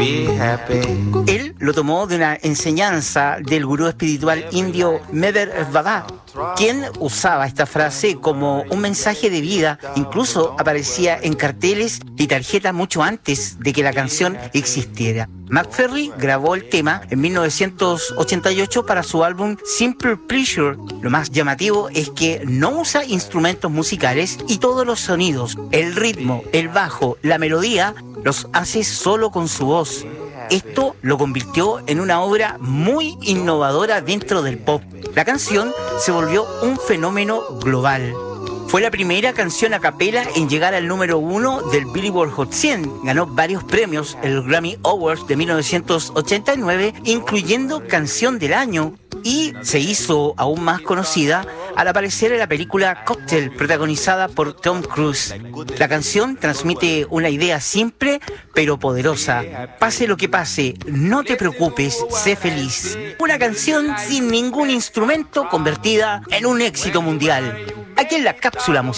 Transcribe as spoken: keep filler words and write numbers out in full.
Él lo tomó de una enseñanza del gurú espiritual indio Meher Baba, quien usaba esta frase como un mensaje de vida. Incluso aparecía en carteles y tarjetas mucho antes de que la canción existiera. McFerry grabó el tema en mil novecientos ochenta y ocho para su álbum Simple Pleasure. Lo más llamativo es que no usa instrumentos musicales y todos los sonidos, el ritmo, el bajo, la melodía, los hace solo con su voz. Esto lo convirtió en una obra muy innovadora dentro del pop. La canción se volvió un fenómeno global. Fue la primera canción a capela en llegar al número uno del Billboard Hot cien. Ganó varios premios en los Grammy Awards de mil novecientos ochenta y nueve, incluyendo Canción del Año, y se hizo aún más conocida al aparecer en la película Cocktail, protagonizada por Tom Cruise. La canción transmite una idea simple pero poderosa. Pase lo que pase, no te preocupes, sé feliz. Una canción sin ningún instrumento convertida en un éxito mundial. Aquí en la cápsula musical.